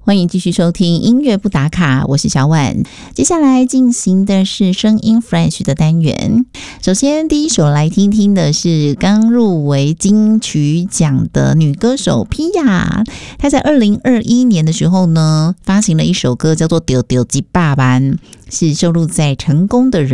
欢迎继续收听音乐不打卡，我是小婉。接下来进行的是声音 Fresh 的单元。首先第一首来听听的是刚入围金曲奖的女歌手 Pia， 她在2021年的时候呢，发行了一首歌叫做丢丢鸡爸班，是收录在成功的人